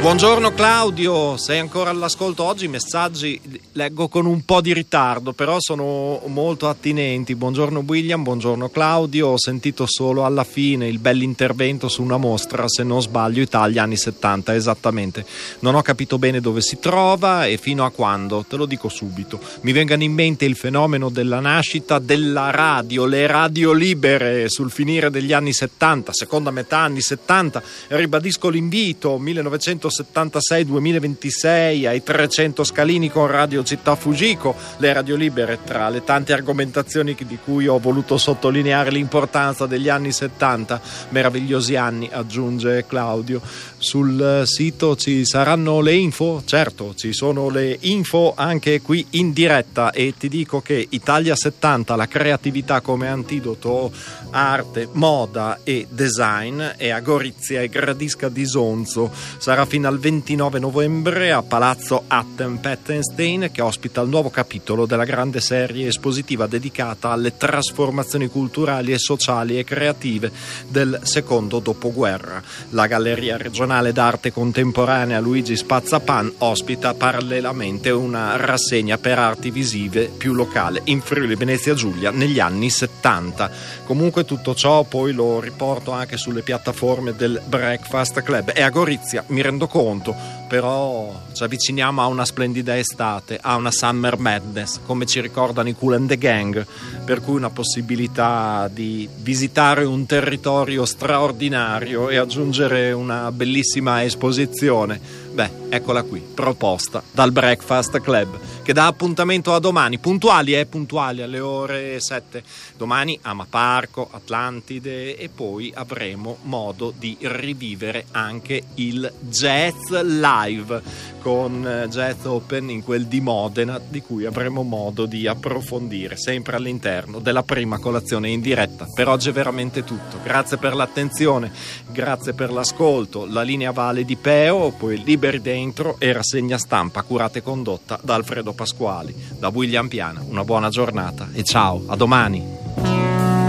Buongiorno Claudio, sei ancora all'ascolto? Oggi i messaggi leggo con un po' di ritardo, però sono molto attinenti. Buongiorno William, buongiorno Claudio. Ho sentito solo alla fine il bell'intervento su una mostra, se non sbaglio, Italia anni 70, esattamente. Non ho capito bene dove si trova e fino a quando, te lo dico subito. Mi vengano in mente il fenomeno della nascita della radio, le radio libere sul finire degli anni 70, seconda metà anni 70. Ribadisco l'invito, 1976-2026 ai 300 scalini con Radio Città Fujiko, le radio libere, tra le tante argomentazioni di cui ho voluto sottolineare l'importanza degli anni 70, meravigliosi anni, aggiunge Claudio. Sul sito ci saranno le info? Certo, ci sono le info anche qui in diretta, e ti dico che Italia 70, la creatività come antidoto, arte, moda e design, è a Gorizia e Gradisca di Sonzo. Sarà fino al 29 novembre a Palazzo Atten-Pettenstein, che ospita il nuovo capitolo della grande serie espositiva dedicata alle trasformazioni culturali e sociali e creative del secondo dopoguerra. La Galleria Regionale d'Arte Contemporanea Luigi Spazzapan ospita parallelamente una rassegna per arti visive più locale in Friuli Venezia Giulia negli anni 70. Comunque tutto ciò poi lo riporto anche sulle piattaforme del Breakfast Club. E a Gorizia, mi rendo conto, però ci avviciniamo a una splendida estate, a una Summer Madness, come ci ricordano i Kool and the Gang, per cui una possibilità di visitare un territorio straordinario e aggiungere una bellissima esposizione. Beh, eccola qui, proposta dal Breakfast Club, che dà appuntamento a domani, puntuali alle ore 7. Domani Amaparco, Atlantide, e poi avremo modo di rivivere anche il Jazz Live con Jazz Open in quel di Modena, di cui avremo modo di approfondire sempre all'interno della prima colazione in diretta. Per oggi è veramente tutto. Grazie per l'attenzione, grazie per l'ascolto. La linea Vale di Peo, poi Liberi Dentro e rassegna stampa curata e condotta da Alfredo Pasquali. Da William Piana, una buona giornata e ciao, a domani.